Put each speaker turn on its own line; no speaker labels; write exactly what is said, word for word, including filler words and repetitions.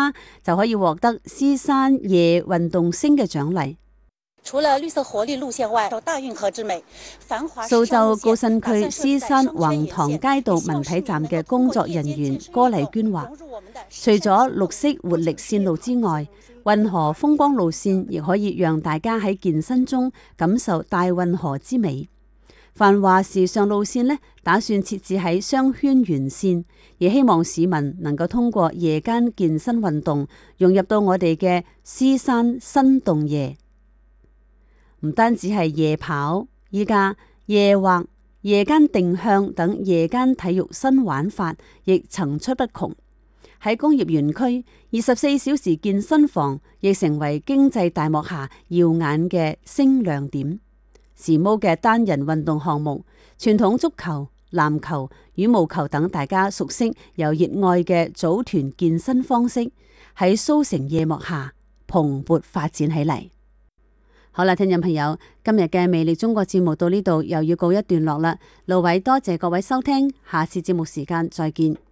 家就可以獲得獅山夜運動星嘅獎勵。
除了綠色活力路線外，受大運河之美，繁華
蘇州高新區獅山橫塘街道文體站嘅工作人員郭麗娟話，除咗綠色活力線路之外，運河風光路線亦可以讓大家喺健身中感受大運河之美。繁華時尚路線呢，打算設置喺商圈沿線，亦希望市民能夠通過夜間健身運動融入到我哋嘅獅山新動夜。唔單止係夜跑，依家夜滑、夜間定向等夜間體育新玩法亦層出不窮。喺工業園區，二十四小時健身房亦成為經濟大幕下耀眼嘅星亮點。時髦嘅單人運動項目，傳統足球、籃球、羽毛球等大家熟悉又熱愛嘅組團健身方式，喺蘇城夜幕下蓬勃發展起嚟。好啦，聽眾朋友，今日嘅魅力中國節目到呢度又要告一段落啦。盧偉多謝各位收聽，下次節目時間再見。